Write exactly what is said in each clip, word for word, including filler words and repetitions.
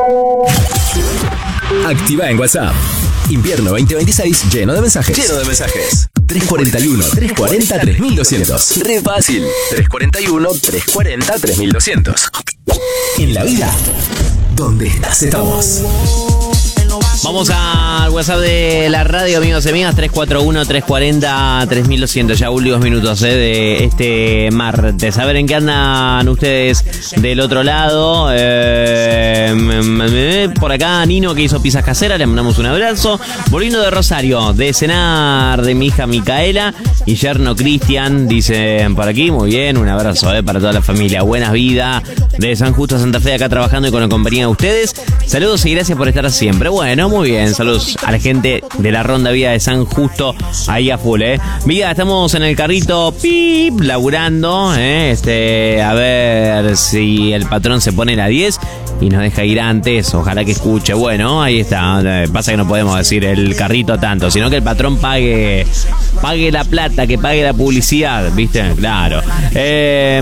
Activa en WhatsApp. Invierno veinte veintiséis lleno de mensajes. Lleno de mensajes. tres cuarenta y uno, tres cuarenta, tres mil doscientos. Re fácil. tres cuarenta y uno, tres cuarenta, tres mil doscientos. En la vida, donde estás, estamos. Vamos al WhatsApp de la radio, amigos y amigas, tres cuatro uno, tres cuarenta, tres mil doscientos. Ya últimos minutos eh, de este martes. A ver en qué andan ustedes del otro lado. Eh, por acá Nino, que hizo pizzas caseras, le mandamos un abrazo. Volviendo de Rosario, de cenar de mi hija Micaela y yerno Cristian, dicen por aquí. Muy bien, un abrazo eh, para toda la familia. Buenas vidas de San Justo, Santa Fe, acá trabajando y con la compañía de ustedes. Saludos y gracias por estar siempre. Bueno, muy bien, saludos a la gente de la Ronda Vía de San Justo, ahí a full, eh. Vida, estamos en el carrito, pip, laburando, eh. Este, a ver si el patrón se pone la diez y nos deja ir antes, ojalá que escuche. Bueno, ahí está, pasa que no podemos decir el carrito tanto, sino que el patrón pague, pague la plata, que pague la publicidad, ¿viste? Claro. Eh,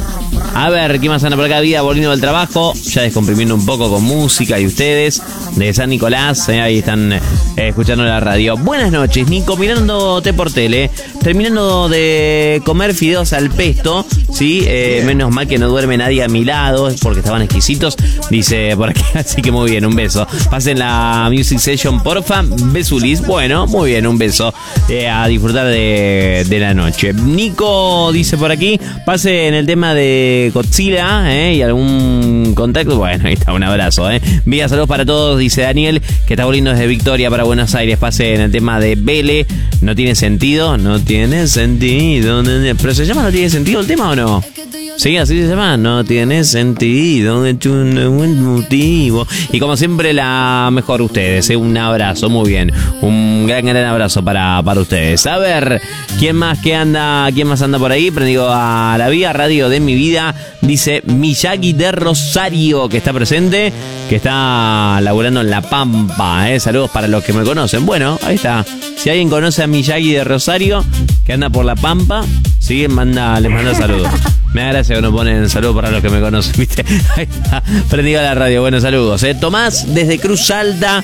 a ver, ¿qué más anda por acá? Vida, volviendo del trabajo, ya descomprimiendo un poco con música y ustedes, de San Nicolás, eh, ahí están eh, escuchando la radio. Buenas noches, Nico, mirándote por tele, terminando de comer fideos al pesto, sí, eh, menos mal que no duerme nadie a mi lado, es porque estaban exquisitos, dice por aquí, así que muy bien, un beso. Pasen la Music Session, porfa, besulis, bueno, muy bien, un beso, eh, a disfrutar de, de la noche. Nico dice por aquí, pase en el tema de Godzilla, eh, y algún contacto, bueno, ahí está, un abrazo, eh. Vía, saludos para todos, dice Daniel, que está volviendo desde Victoria para Buenos Aires. Pase en el tema de Vele. No tiene sentido, no tiene sentido. Pero se llama ¿No tiene sentido el tema o no? Sí, así se llama. No tiene sentido, de hecho un buen motivo. Y como siempre, la mejor ustedes, ¿eh? Un abrazo, muy bien. Un gran, gran abrazo para, para ustedes. A ver, ¿quién más que anda, quién más anda por ahí? Prendido a la vía radio de mi vida. Dice Miyagi de Rosario, que está presente, que está laburando en La Pampa, ¿eh? Saludos para los que me conocen. Bueno, ahí está. Si alguien conoce a Miyagi de Rosario, que anda por La Pampa, sí, manda, les manda saludos. Me da gracia que nos ponen saludos para los que me conocen, ¿viste? Ahí está, prendido a la radio. Buenos saludos, ¿eh? Tomás, desde Cruz Alta.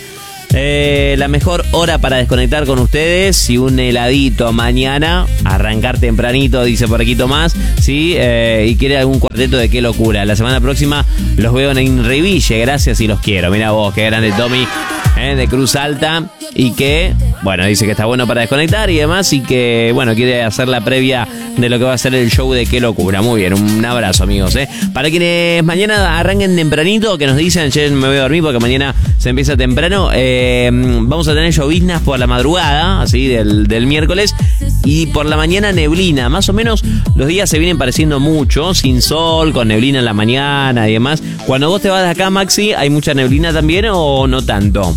Eh, la mejor hora para desconectar con ustedes y un heladito mañana, arrancar tempranito, dice por aquí Tomás, sí, eh, y quiere algún cuarteto de Qué Locura. La semana próxima los veo en Reville, gracias y los quiero. Mira vos, qué grande Tommy, eh, de Cruz Alta, y que, bueno, dice que está bueno para desconectar y demás, y que, bueno, quiere hacer la previa de lo que va a ser el show de Qué Locura. Muy bien, un abrazo, amigos, eh. Para quienes mañana arranquen tempranito, que nos dicen, che, me voy a dormir porque mañana se empieza temprano, eh, vamos a tener lloviznas por la madrugada, así, del, del miércoles, y por la mañana neblina. Más o menos los días se vienen pareciendo mucho, sin sol, con neblina en la mañana y demás. Cuando vos te vas de acá, Maxi, ¿hay mucha neblina también o no tanto?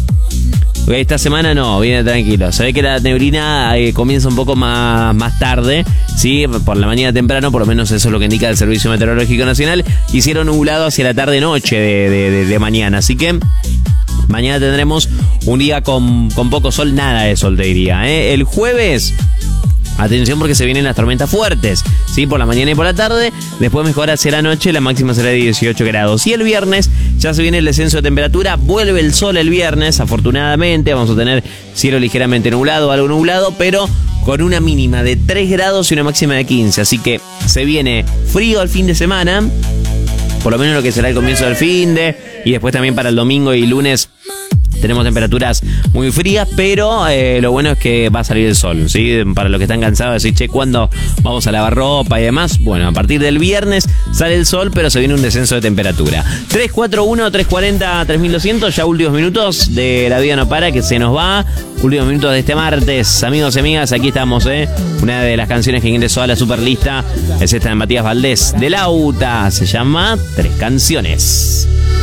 Esta semana no, viene tranquilo. Se ve que la neblina eh, comienza un poco más, más tarde, sí, por la mañana temprano, por lo menos eso es lo que indica el Servicio Meteorológico Nacional. Hicieron nublado hacia la tarde-noche de, de, de, de mañana, así que mañana tendremos un día con, con poco sol, nada de sol te diría, ¿eh? El jueves, atención porque se vienen las tormentas fuertes, ¿sí? Por la mañana y por la tarde. Después mejora hacia la noche, la máxima será de dieciocho grados. Y el viernes ya se viene el descenso de temperatura, vuelve el sol el viernes, afortunadamente. Vamos a tener cielo ligeramente nublado, algo nublado, pero con una mínima de tres grados y una máxima de quince. Así que se viene frío el fin de semana, por lo menos lo que será el comienzo del fin de, y después también para el domingo y lunes tenemos temperaturas muy frías, pero eh, lo bueno es que va a salir el sol, ¿sí? Para los que están cansados de decir, che, ¿cuándo vamos a lavar ropa y demás? Bueno, a partir del viernes sale el sol, pero se viene un descenso de temperatura. tres cuatro uno, tres cuarenta, tres mil doscientos, ya últimos minutos de La Vida No Para, que se nos va. Últimos minutos de este martes. Amigos y amigas, aquí estamos, ¿eh? Una de las canciones que ingresó a la superlista es esta de Matías Valdés, de Lauta. Se llama Tres Canciones.